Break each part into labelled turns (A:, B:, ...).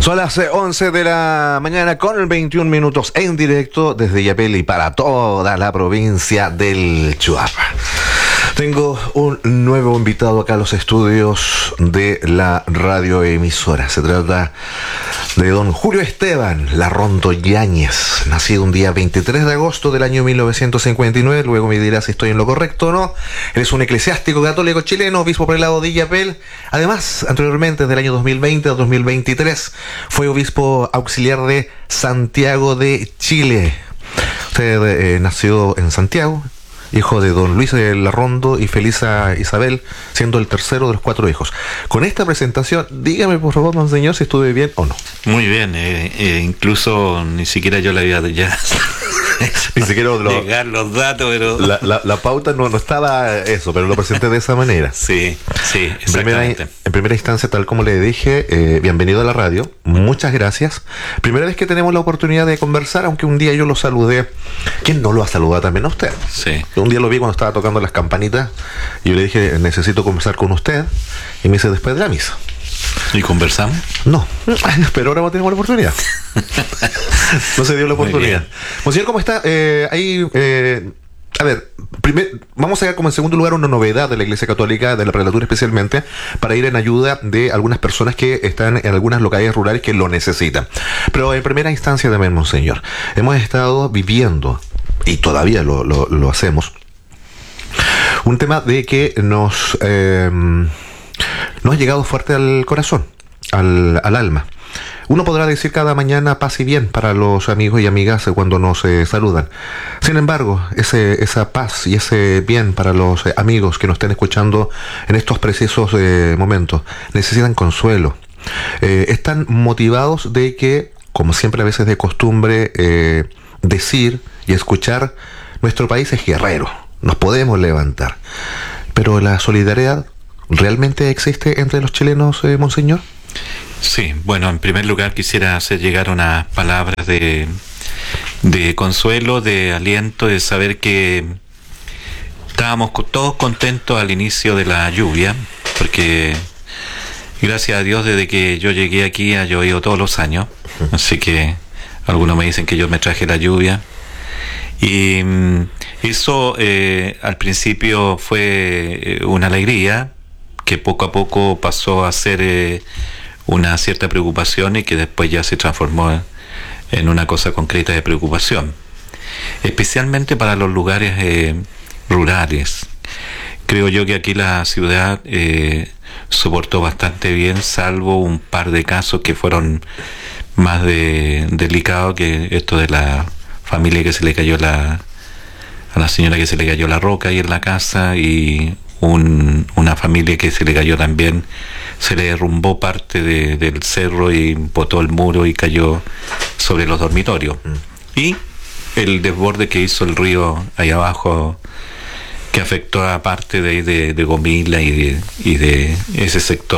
A: Son las 11 de la mañana con 21 minutos en directo desde Illapel y para toda la provincia del Chuapa. Tengo un nuevo invitado acá a los estudios de la radioemisora. Se trata de don Julio Esteban Larrondo Yáñez, nacido un día 23 de agosto del año 1959. Luego me dirá si estoy en lo correcto o no. Él es un eclesiástico católico chileno, obispo prelado de Illapel. Además, anteriormente, del año 2020 a 2023, fue obispo auxiliar de Santiago de Chile. Usted nació en Santiago, hijo de don Luis Larrondo y Felisa Isabel, siendo el tercero de los 4 hijos. Con esta presentación, dígame por favor, monseñor, si estuve bien o no.
B: Muy bien, incluso ni siquiera yo le había ya
A: ni siquiera
B: llegar los datos, pero
A: la pauta no estaba eso, pero lo presenté de esa manera.
B: Sí, exactamente.
A: En primera instancia, tal como le dije, bienvenido a la radio, muchas gracias. Primera vez que tenemos la oportunidad de conversar, aunque un día yo lo saludé. ¿Quién no lo ha saludado también a usted?
B: Sí.
A: Un día lo vi cuando estaba tocando las campanitas y yo le dije, necesito conversar con usted, y me dice, después de la misa.
B: ¿Y conversamos?
A: No, pero ahora no tenemos la oportunidad. No se dio la oportunidad. Monseñor, ¿cómo está? A ver, vamos a ver como en segundo lugar una novedad de la Iglesia Católica, de la prelatura especialmente, para ir en ayuda de algunas personas que están en algunas localidades rurales que lo necesitan. Pero en primera instancia también, monseñor, hemos estado viviendo, y todavía lo hacemos, un tema de que nos ha llegado fuerte al corazón, al alma. Uno podrá decir cada mañana paz y bien para los amigos y amigas cuando nos saludan. Sin embargo, esa paz y ese bien para los amigos que nos estén escuchando en estos precisos momentos necesitan consuelo. Están motivados de que, como siempre a veces de costumbre decir y escuchar, nuestro país es guerrero, nos podemos levantar. Pero la solidaridad ¿realmente existe entre los chilenos, monseñor?
B: Sí, bueno, en primer lugar quisiera hacer llegar unas palabras de consuelo, de aliento, de saber que estábamos todos contentos al inicio de la lluvia, porque gracias a Dios desde que yo llegué aquí ha llovido todos los años, así que algunos me dicen que yo me traje la lluvia. Y eso al principio fue una alegría que poco a poco pasó a ser una cierta preocupación y que después ya se transformó en una cosa concreta de preocupación, especialmente para los lugares rurales. Creo yo que aquí la ciudad soportó bastante bien, salvo un par de casos que fueron más delicados, que esto de la familia que se le cayó a la señora que se le cayó la roca ahí en la casa, y una familia que se le cayó también, se le derrumbó parte del cerro y botó el muro y cayó sobre los dormitorios. Y el desborde que hizo el río ahí abajo, que afectó a parte de Gomila y de ese sector.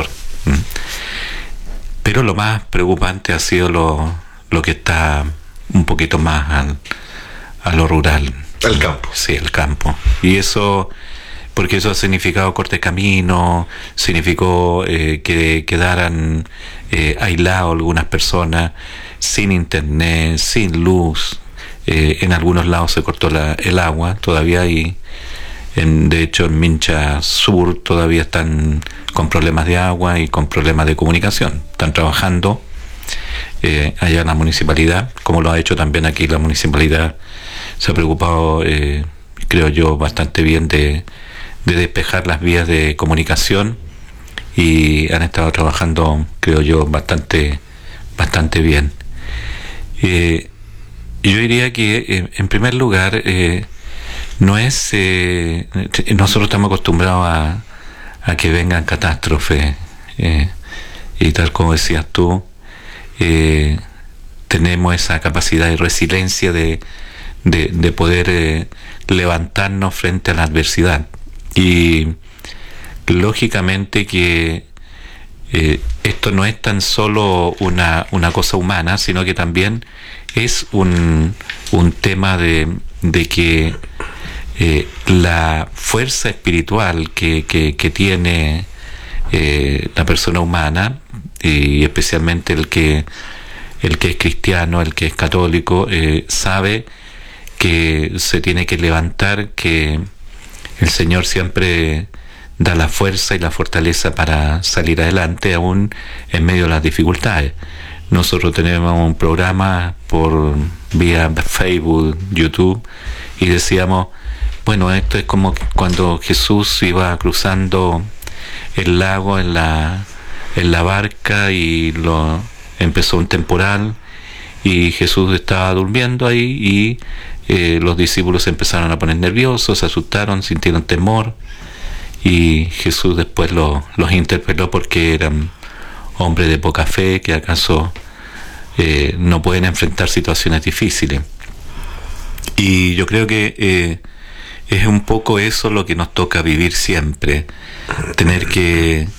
B: Pero lo más preocupante ha sido lo que está un poquito más a lo rural.
A: El campo.
B: Sí, el campo. Y eso, porque eso ha significado corte de camino, significó que quedaran aislados algunas personas, sin internet, sin luz. En algunos lados se cortó el agua, todavía hay, de hecho en Mincha Sur todavía están con problemas de agua y con problemas de comunicación. Están trabajando allá en la municipalidad, como lo ha hecho también aquí la municipalidad. Se ha preocupado, creo yo, bastante bien de despejar las vías de comunicación, y han estado trabajando, creo yo, bastante bien. Yo diría que en primer lugar no es nosotros estamos acostumbrados a que vengan catástrofes, y tal como decías tú, tenemos esa capacidad de resiliencia de poder levantarnos frente a la adversidad. Y lógicamente que esto no es tan solo una cosa humana, sino que también es un tema de que la fuerza espiritual que tiene la persona humana y especialmente el que es cristiano, el que es católico, sabe que se tiene que levantar, que el Señor siempre da la fuerza y la fortaleza para salir adelante aún en medio de las dificultades. Nosotros tenemos un programa por vía Facebook, YouTube, y decíamos, bueno, esto es como cuando Jesús iba cruzando el lago en la barca y empezó un temporal y Jesús estaba durmiendo ahí y los discípulos se empezaron a poner nerviosos, se asustaron, sintieron temor y Jesús después los interpeló porque eran hombres de poca fe, que acaso no pueden enfrentar situaciones difíciles. Y yo creo que es un poco eso lo que nos toca vivir siempre, tener que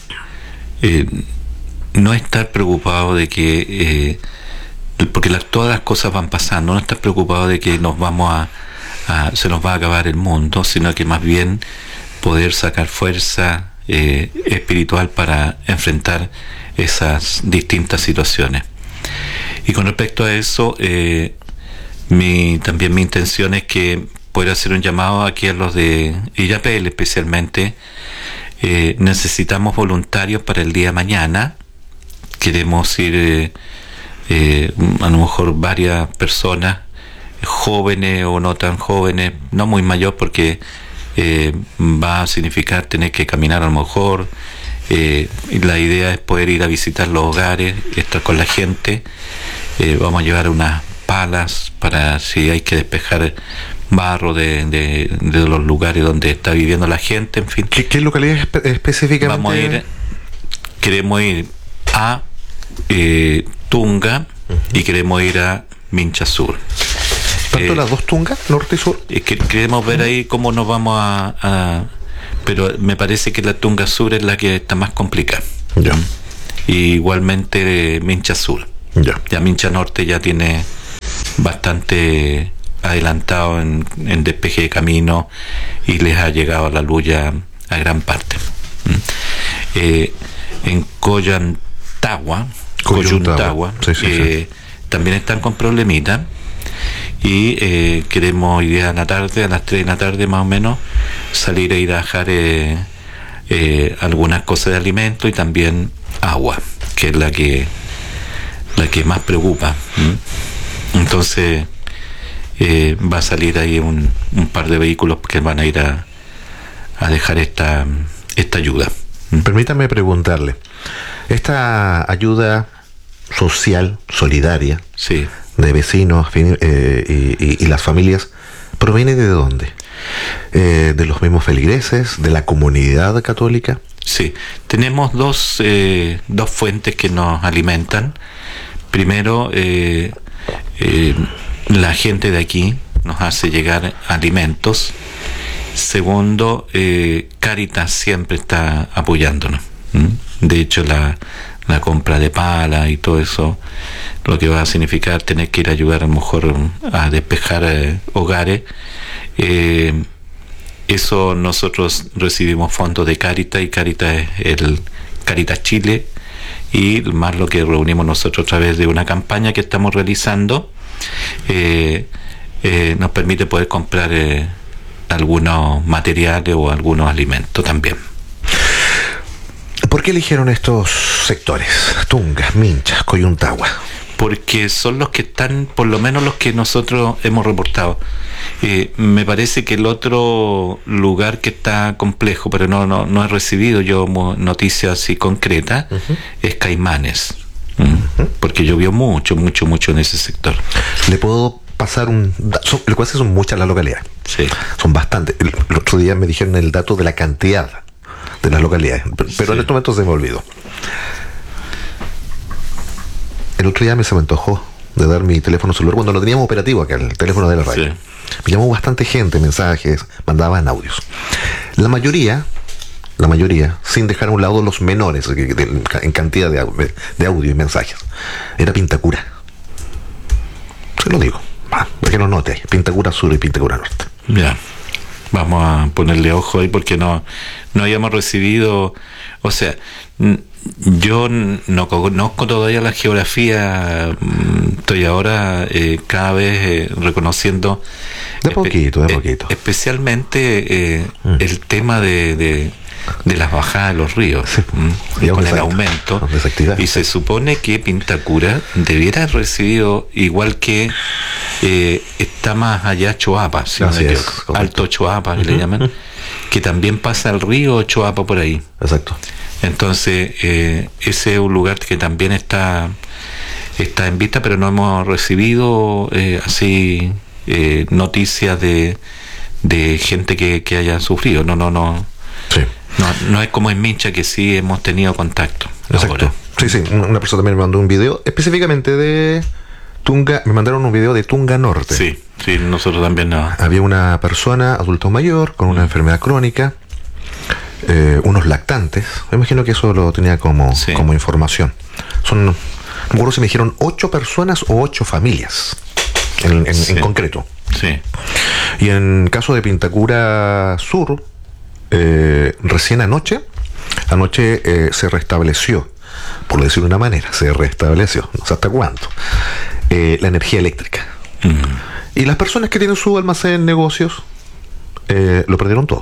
B: no estar preocupado de que porque todas las cosas van pasando, no estar preocupado de que se nos va a acabar el mundo, sino que más bien poder sacar fuerza espiritual para enfrentar esas distintas situaciones. Y con respecto a eso, también mi intención es que poder hacer un llamado aquí a los de IAPL especialmente. Necesitamos voluntarios para el día de mañana. Queremos ir a lo mejor varias personas, jóvenes o no tan jóvenes, no muy mayor, porque va a significar tener que caminar a lo mejor. La idea es poder ir a visitar los hogares, estar con la gente. Vamos a llevar unas palas para si hay que despejar barro de los lugares donde está viviendo la gente, en fin.
A: ¿Qué localidad específicamente?
B: Queremos ir a Tunga y queremos ir a Mincha Sur.
A: ¿Tanto las dos Tungas, norte y sur?
B: Queremos ver ahí cómo nos vamos pero me parece que la Tunga Sur es la que está más complicada.
A: Ya.
B: Y igualmente Mincha Sur. Ya Mincha Norte ya tiene bastante adelantado en despeje de camino y les ha llegado a la luz ya a gran parte. En Coyuntagua, sí. También están con problemitas y queremos hoy día a la tarde, a las 3 de la tarde más o menos, salir a ir a dejar algunas cosas de alimento y también agua, que es la que más preocupa. Entonces va a salir ahí un par de vehículos que van a ir a dejar esta ayuda.
A: Permítame preguntarle, esta ayuda social, solidaria,
B: sí,
A: de vecinos y las familias, ¿proviene de dónde? ¿De los mismos feligreses? ¿De la comunidad católica?
B: Sí, tenemos dos fuentes que nos alimentan. Primero, la gente de aquí nos hace llegar alimentos. Segundo, Cáritas siempre está apoyándonos. De hecho, la compra de pala y todo eso, lo que va a significar tener que ir a ayudar a lo mejor a despejar hogares. Eso nosotros recibimos fondos de Cáritas, y Cáritas es el Cáritas Chile, y más lo que reunimos nosotros a través de una campaña que estamos realizando nos permite poder comprar algunos materiales o algunos alimentos también.
A: ¿Por qué eligieron estos sectores? Tungas, Minchas, Coyuntagua.
B: Porque son los que están, por lo menos los que nosotros hemos reportado. Me parece que el otro lugar que está complejo, pero no he recibido yo noticias así concretas, es Caimanes. Porque llovió mucho en ese sector.
A: Le puedo pasar lo cual son muchas las localidades.
B: Sí.
A: Son bastantes. El otro día me dijeron el dato de la cantidad de las localidades, pero sí, en este momento se me olvidó. El otro día se me antojó de dar mi teléfono celular cuando lo teníamos operativo acá, el teléfono de la radio. Sí. Me llamó bastante gente, mensajes, mandaban audios. La mayoría, sin dejar a un lado los menores en cantidad de audio y mensajes, era Pintacura. Se lo digo, para que lo note ahí, Pintacura Sur y Pintacura Norte.
B: Ya, vamos a ponerle ojo ahí porque no habíamos recibido, o sea, Yo no conozco todavía la geografía, estoy ahora cada vez reconociendo
A: de poquito.
B: Especialmente el tema de las bajadas de los ríos,
A: Sí.
B: con el aumento, y se supone que Pintacura debiera haber recibido igual que está más allá Choapa, si no me equivoco, Alto Choapa que le llaman, que también pasa el río Choapa por ahí.
A: Exacto.
B: Entonces ese es un lugar que también está en vista, pero no hemos recibido así noticias de gente que haya sufrido. No.
A: Sí.
B: No es como en Mincha, que sí hemos tenido contacto.
A: Exacto.
B: Ahora.
A: Sí. Una persona también me mandó un video específicamente de Tunga. Me mandaron un video de Tunga Norte.
B: Sí, nosotros también no.
A: Había una persona, adulto mayor, con una enfermedad crónica, unos lactantes. Me imagino que eso lo tenía como información. No me acuerdo si me dijeron 8 personas o 8 familias en concreto.
B: Sí.
A: Y en caso de Pintacura Sur, recién anoche se restableció, por decirlo de una manera, no sé hasta cuánto, la energía eléctrica. Y las personas que tienen su almacén, negocios, lo perdieron todo.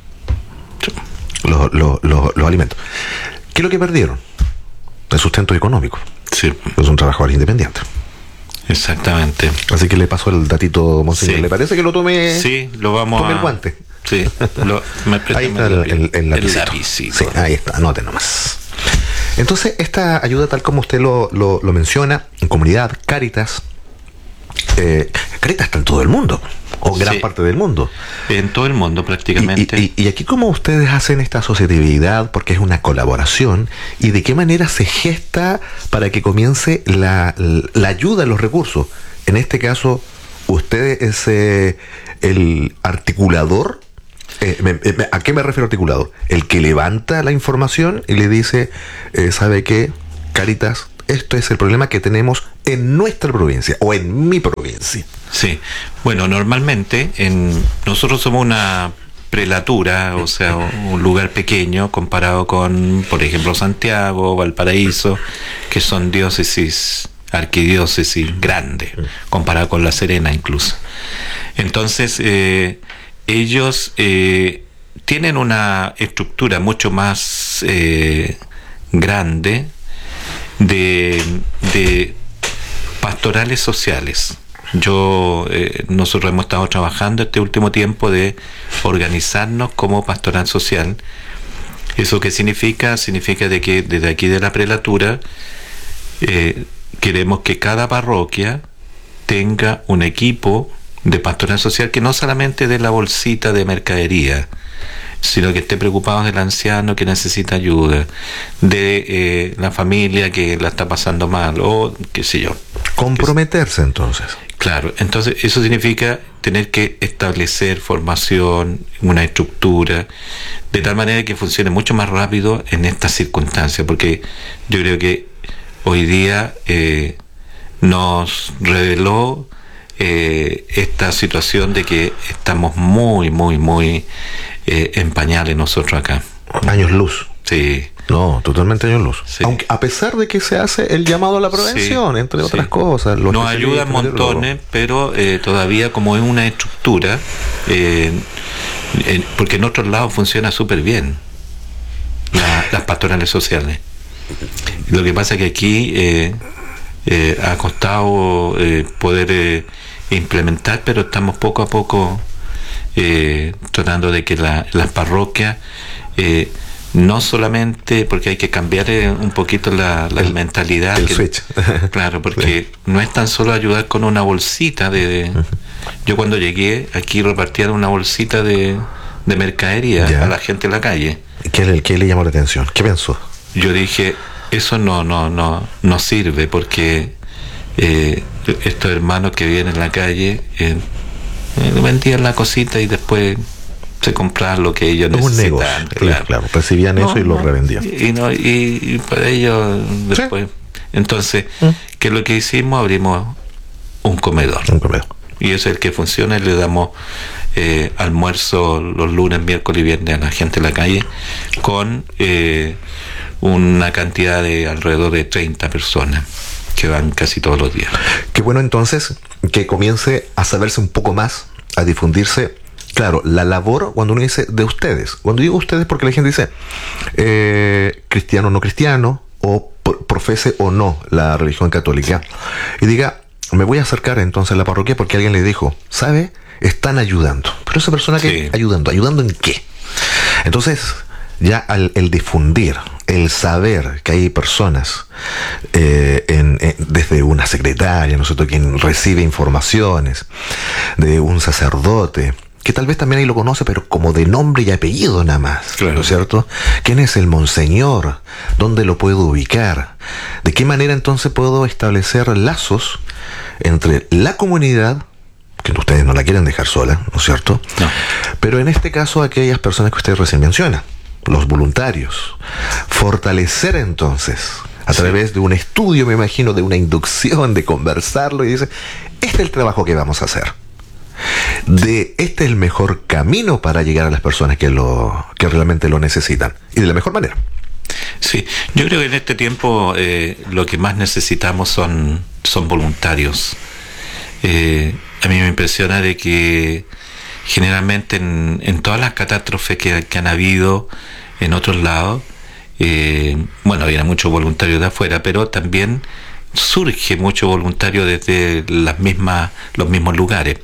A: Los alimentos. ¿Qué es lo que perdieron? El sustento económico.
B: Sí.
A: Es un trabajador independiente.
B: Exactamente.
A: Así que le paso el datito, monseñor. ¿Le parece que lo tome?
B: Sí, lo vamos
A: tome el guante.
B: Sí.
A: Ahí está el lapicito. Sí, ahí está, anote nomás. Entonces, esta ayuda, tal como usted lo menciona, en comunidad, Cáritas, Cáritas está en todo el mundo, o gran parte del mundo.
B: En todo el mundo prácticamente.
A: Y aquí, ¿cómo ustedes hacen esta asociatividad? Porque es una colaboración. ¿Y de qué manera se gesta para que comience la ayuda a los recursos? En este caso, usted es el articulador. ¿A qué me refiero articulado? El que levanta la información y le dice, ¿sabe qué? Cáritas, esto es el problema que tenemos en nuestra provincia o en mi provincia.
B: Sí, bueno, normalmente nosotros somos una prelatura, o sea, un lugar pequeño comparado con, por ejemplo, Santiago, Valparaíso, que son diócesis, arquidiócesis grandes, comparado con La Serena incluso. Entonces, ellos tienen una estructura mucho más grande de pastorales sociales. Nosotros hemos estado trabajando este último tiempo de organizarnos como pastoral social. ¿Eso qué significa? Significa de que desde aquí de la prelatura queremos que cada parroquia tenga un equipo de pastoral social que no solamente dé la bolsita de mercadería, sino que esté preocupado del anciano que necesita ayuda, de la familia que la está pasando mal, o qué sé yo.
A: Comprometerse entonces.
B: Claro, entonces eso significa tener que establecer formación, una estructura, de tal manera que funcione mucho más rápido en estas circunstancias, porque yo creo que hoy día nos reveló esta situación de que estamos muy en pañales nosotros acá.
A: Años luz.
B: Sí.
A: No, totalmente años luz.
B: Sí.
A: Aunque a pesar de que se hace el llamado a la prevención, entre otras cosas.
B: Nos ayudan montones, pero todavía como es una estructura, porque en otros lados funciona súper bien las pastorales sociales. Lo que pasa es que aquí ha costado poder implementar, pero estamos poco a poco tratando de que las parroquias, no solamente porque hay que cambiar un poquito la mentalidad,
A: el switch.
B: Claro, porque no es tan solo ayudar con una bolsita yo cuando llegué aquí repartían una bolsita de mercadería a la gente en la calle.
A: ¿Qué le llamó la atención? ¿Qué pensó?
B: Yo dije, eso no sirve, porque estos hermanos que viven en la calle vendían la cosita y después se compraban lo que ellos necesitaban.
A: Claro, recibían eso y lo revendían.
B: Y para ellos después. ¿Sí? Entonces, ¿qué es lo que hicimos? Abrimos un comedor. Y ese es el que funciona, y le damos almuerzo los lunes, miércoles y viernes a la gente en la calle con una cantidad de alrededor de 30 personas que van casi todos los días.
A: Qué bueno entonces que comience a saberse un poco más, a difundirse. Claro, la labor, cuando uno dice de ustedes, cuando digo ustedes porque la gente dice cristiano o no cristiano, o profese o no la religión católica, y diga, me voy a acercar entonces a la parroquia porque alguien le dijo, ¿sabe? Están ayudando. Pero esa persona que ¿ayudando en qué? Entonces, ya el difundir, el saber que hay personas desde una secretaria, ¿no es cierto?, quien recibe informaciones, de un sacerdote, que tal vez también ahí lo conoce, pero como de nombre y apellido nada más, claro, ¿no es cierto? ¿Quién es el monseñor? ¿Dónde lo puedo ubicar? ¿De qué manera entonces puedo establecer lazos entre la comunidad, que ustedes no la quieren dejar sola, ¿no es cierto? No. Pero en este caso aquellas personas que usted recién menciona, los voluntarios, fortalecer entonces a través de un estudio, me imagino, de una inducción, de conversarlo, y dice, este es el trabajo que vamos a hacer. Este es el mejor camino para llegar a las personas que realmente lo necesitan, y de la mejor manera.
B: Sí, yo creo que en este tiempo lo que más necesitamos son voluntarios. A mí me impresiona de que generalmente en todas las catástrofes que han habido en otros lados, bueno, vienen muchos voluntarios de afuera, pero también surge mucho voluntario desde los mismos lugares.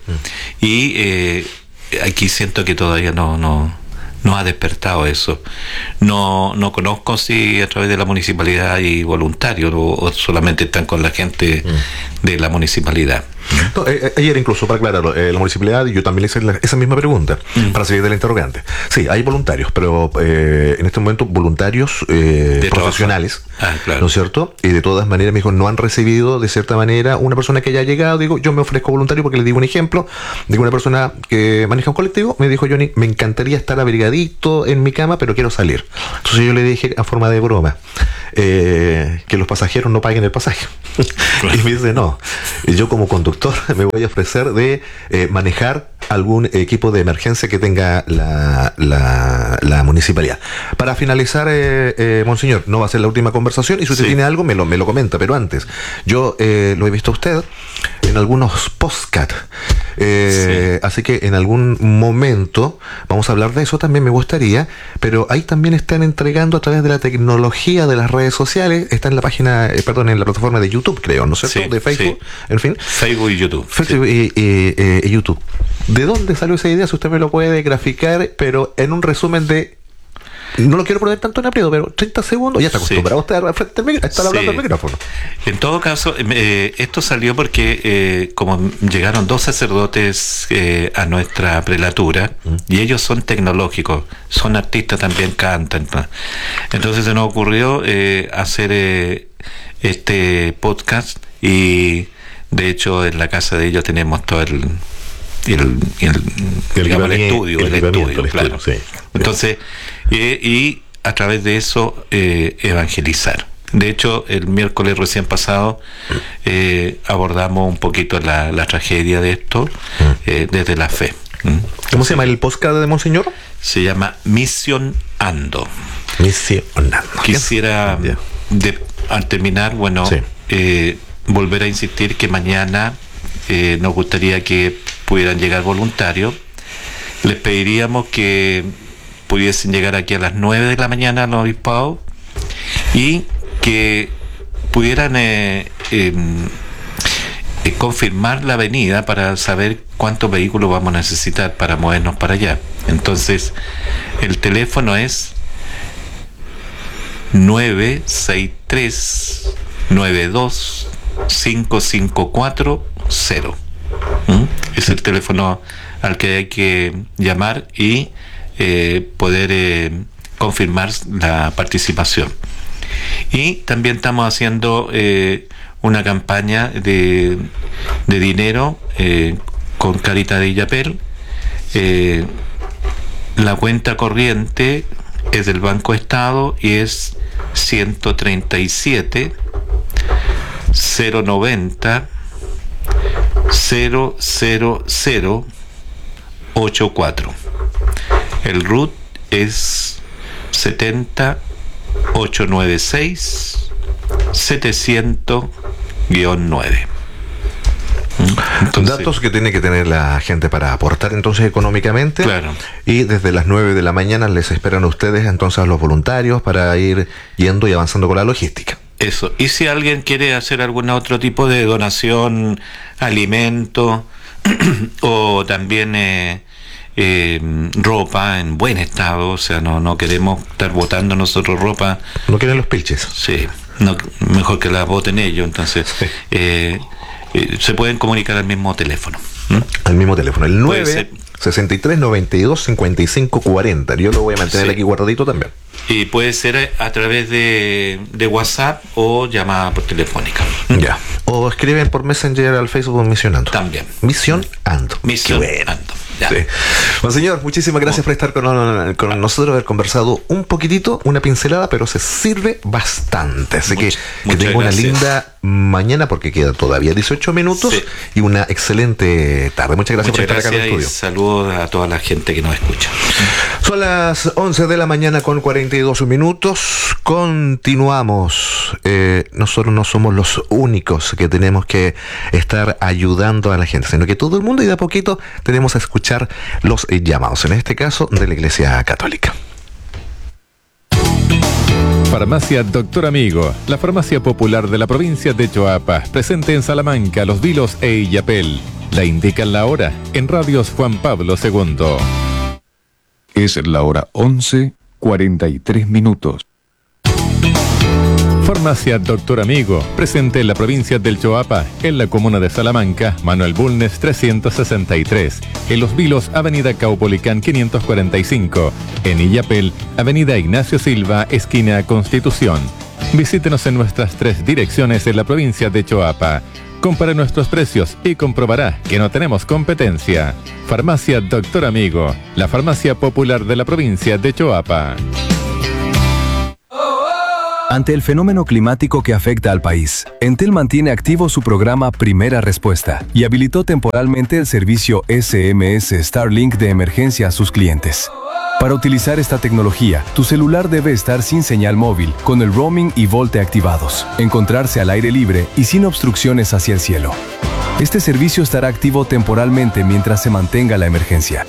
B: Y aquí siento que todavía no ha despertado eso. No conozco si a través de la municipalidad hay voluntarios o solamente están con la gente de la municipalidad.
A: No, ayer incluso, para aclararlo, la municipalidad, yo también le hice esa misma pregunta, para seguir del interrogante. Sí, hay voluntarios, pero en este momento voluntarios profesionales, claro, ¿no es cierto? Y de todas maneras me dijo, no han recibido de cierta manera una persona que haya llegado. Digo, yo me ofrezco voluntario porque les digo un ejemplo de una persona que maneja un colectivo. Me dijo, Johnny, me encantaría estar abrigadito en mi cama, pero quiero salir. Entonces yo le dije a forma de broma, que los pasajeros no paguen el pasaje. Claro. Y me dice, no, yo como conductor me voy a ofrecer de manejar algún equipo de emergencia que tenga la municipalidad. Para finalizar, monseñor, no va a ser la última conversación, y si usted tiene algo me lo comenta, pero antes, yo lo he visto a usted en algunos podcasts, así que en algún momento vamos a hablar de eso, también me gustaría, pero ahí también están entregando a través de la tecnología de las redes sociales, está en la página, en la plataforma de YouTube, creo, ¿no es cierto? De Facebook, en fin.
B: Facebook y YouTube.
A: Facebook y YouTube. ¿De dónde salió esa idea? Si usted me lo puede graficar, pero en un resumen de... No lo quiero poner tanto en aprieto, pero 30 segundos, ya está acostumbrado usted a estar hablando al micrófono.
B: En todo caso, esto salió porque como llegaron 2 sacerdotes a nuestra prelatura, y ellos son tecnológicos, son artistas, también cantan. Entonces se nos ocurrió hacer este podcast, y de hecho en la casa de ellos tenemos todo el estudio, claro. Sí. Entonces, y a través de eso evangelizar. De hecho, el miércoles recién pasado abordamos un poquito la tragedia de esto desde la fe.
A: ¿Cómo se llama el podcast de Monseñor?
B: Se llama Misión Ando.
A: Misión Ando.
B: Quisiera, al terminar, volver a insistir que mañana nos gustaría que pudieran llegar voluntarios. Les pediríamos que pudiesen llegar aquí a las 9 de la mañana al obispado, y que pudieran confirmar la avenida para saber cuántos vehículos vamos a necesitar para movernos para allá. Entonces, el teléfono es 963 92 5540. Es el teléfono al que hay que llamar y poder confirmar la participación. Y también estamos haciendo una campaña de dinero con Caritas de Illapel. La cuenta corriente es del Banco Estado y es 137 090 00084. El RUT es 70 896-700-9. Entonces,
A: datos que tiene que tener la gente para aportar entonces económicamente.
B: Claro.
A: Y desde las 9 de la mañana les esperan a ustedes entonces a los voluntarios para ir yendo y avanzando con la logística.
B: Eso. Y si alguien quiere hacer algún otro tipo de donación, alimento o también ropa en buen estado, o sea, no queremos estar botando nosotros ropa.
A: No quieren los pilches.
B: Sí, no, mejor que la voten ellos. Entonces,
A: Sí.
B: Se pueden comunicar al mismo teléfono.
A: Al mismo teléfono, el
B: Puede
A: 9
B: ser.
A: 63 92 55 40. Yo lo voy a mantener
B: Sí.
A: aquí guardadito también.
B: Y puede ser a través de WhatsApp o llamada por telefónica.
A: Ya. O escriben por Messenger al Facebook Misionando.
B: También.
A: Misión Ando.
B: Misión
A: Qué bueno.
B: Ando. Ya.
A: Sí. Bueno, señor, muchísimas gracias por estar con nosotros, haber conversado un poquitito, una pincelada, pero se sirve bastante. Así que
B: Muchas
A: tenga una
B: gracias.
A: linda mañana, porque queda todavía 18 minutos,
B: Sí.
A: y una excelente tarde. Muchas gracias
B: Muchas
A: por estar acá en el
B: gracias y
A: estudio.
B: saludos a toda la gente que nos escucha.
A: Son las 11 de la mañana con 42 minutos. Continuamos. Nosotros no somos los únicos que tenemos que estar ayudando a la gente, sino que todo el mundo, y de a poquito tenemos a escuchar los llamados, en este caso de la Iglesia Católica.
C: Farmacia Doctor Amigo, la farmacia popular de la provincia de Choapa, presente en Salamanca, Los Vilos e Illapel. La indican la hora en Radios Juan Pablo II.
D: Es la hora 11:43 minutos.
C: Farmacia Doctor Amigo, presente en la provincia del Choapa, en la comuna de Salamanca, Manuel Bulnes 363, en Los Vilos, Avenida Caupolicán 545, en Illapel, Avenida Ignacio Silva, esquina Constitución. Visítenos en nuestras 3 direcciones en la provincia de Choapa. Compare nuestros precios y comprobará que no tenemos competencia. Farmacia Doctor Amigo, la farmacia popular de la provincia de Choapa.
E: Ante el fenómeno climático que afecta al país, Entel mantiene activo su programa Primera Respuesta y habilitó temporalmente el servicio SMS Starlink de emergencia a sus clientes. Para utilizar esta tecnología, tu celular debe estar sin señal móvil, con el roaming y volte activados, encontrarse al aire libre y sin obstrucciones hacia el cielo. Este servicio estará activo temporalmente mientras se mantenga la emergencia.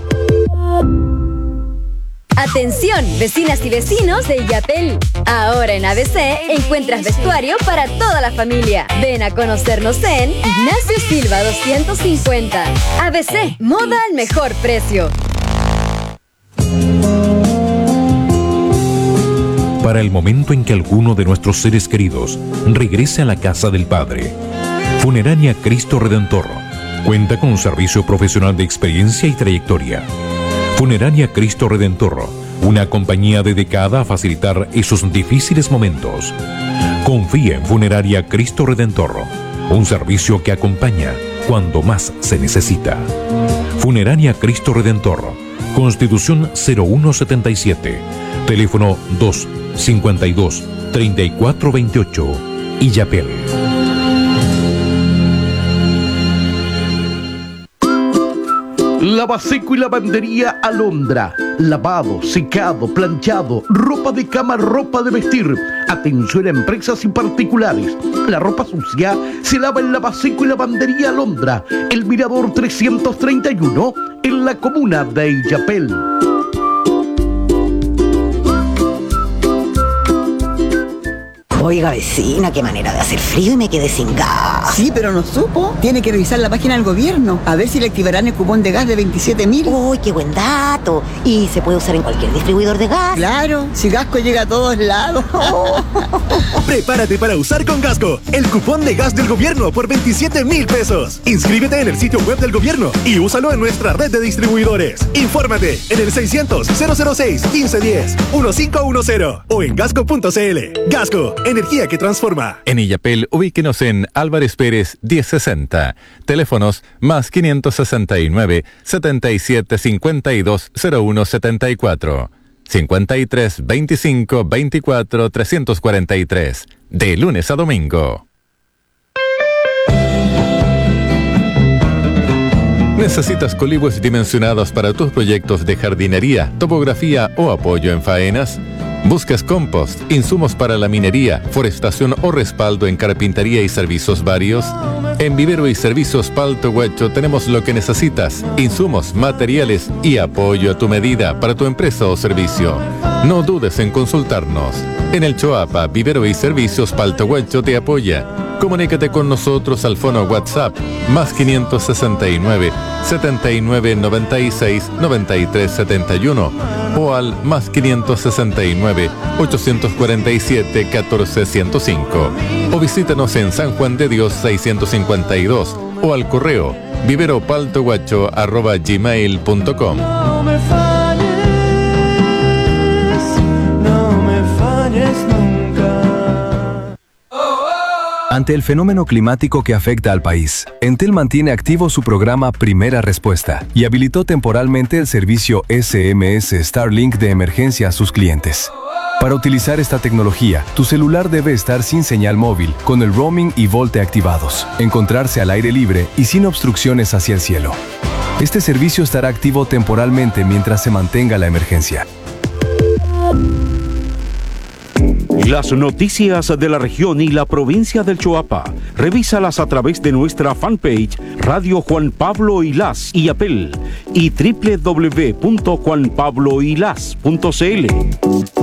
F: Atención, vecinas y vecinos de Illapel. Ahora en ABC encuentras vestuario para toda la familia. Ven a conocernos en Ignacio Silva 250. ABC, moda al mejor precio.
G: Para el momento en que alguno de nuestros seres queridos regrese a la casa del Padre, Funeraria Cristo Redentor cuenta con un servicio profesional de experiencia y trayectoria. Funeraria Cristo Redentor, una compañía dedicada a facilitar esos difíciles momentos. Confía en Funeraria Cristo Redentor, un servicio que acompaña cuando más se necesita. Funeraria Cristo Redentor, Constitución 0177, teléfono 252-3428, Illapel.
H: Lavaseco y lavandería Alondra. Lavado, secado, planchado, ropa de cama, ropa de vestir. Atención a empresas y particulares. La ropa sucia se lava en Lavaseco y lavandería Alondra. El Mirador 331 en la comuna de Illapel.
I: Oiga, vecina, qué manera de hacer frío y me quedé sin gas.
J: Sí, pero no supo. Tiene que revisar la página del gobierno, a ver si le activarán el cupón de gas de 27.000.
I: Uy, qué buen dato. ¿Y se puede usar en cualquier distribuidor de gas?
J: Claro, si Gasco llega a todos lados.
K: Prepárate para usar con Gasco el cupón de gas del gobierno por 27.000 pesos. Inscríbete en el sitio web del gobierno y úsalo en nuestra red de distribuidores. Infórmate en el 600-006-1510, 1510 o en gasco.cl. Gasco, energía que transforma.
C: En Illapel, ubíquenos en Álvarez Pérez 1060. Teléfonos más 569 77 52 01 74. 53 25 24 343. De lunes a domingo. ¿Necesitas colibos dimensionados para tus proyectos de jardinería, topografía o apoyo en faenas? ¿Buscas compost, insumos para la minería, forestación o respaldo en carpintería y servicios varios? En Vivero y Servicios Palto Huacho tenemos lo que necesitas: insumos, materiales y apoyo a tu medida para tu empresa o servicio. No dudes en consultarnos. En el Choapa, Vivero y Servicios Palto Huacho te apoya. Comunícate con nosotros al fono WhatsApp más 569 79 96 93 71 o al más 569 847 14 105 o visítanos en San Juan de Dios 652 o al correo viveropaltoguacho@gmail.com.
L: No me falles nunca.
E: Ante el fenómeno climático que afecta al país, Entel mantiene activo su programa Primera Respuesta y habilitó temporalmente el servicio SMS Starlink de emergencia a sus clientes. Para utilizar esta tecnología, tu celular debe estar sin señal móvil, con el roaming y VoLTE activados, encontrarse al aire libre y sin obstrucciones hacia el cielo. Este servicio estará activo temporalmente mientras se mantenga la emergencia.
H: Las noticias de la región y la provincia del Choapa, revísalas a través de nuestra fanpage Radio Juan Pablo Ilás y Apel y www.juanpabloilás.cl.